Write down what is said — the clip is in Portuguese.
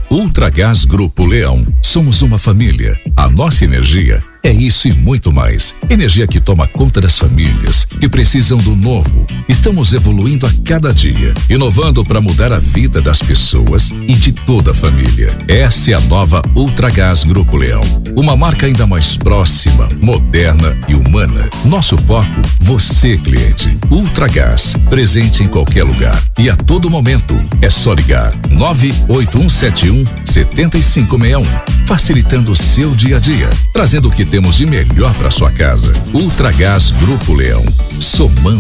Ultragás Grupo Leão. Somos uma família. A nossa energia é isso e muito mais. Energia que toma conta das famílias que precisam do novo. Estamos evoluindo a cada dia, inovando para mudar a vida das pessoas e de toda a família. Essa é a nova Ultragás Grupo Leão. Uma marca ainda mais próxima, moderna e humana. Nosso foco, você, cliente. Ultragás, presente em qualquer lugar e a todo momento. É só ligar 98171-7561, facilitando o seu dia a dia, trazendo o que temos de melhor para sua casa. Ultragás Grupo Leão, somando